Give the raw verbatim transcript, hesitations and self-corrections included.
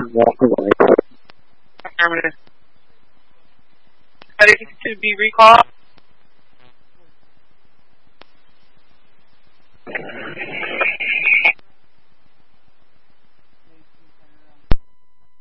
and walk away. Affirmative. Ready to be recalled?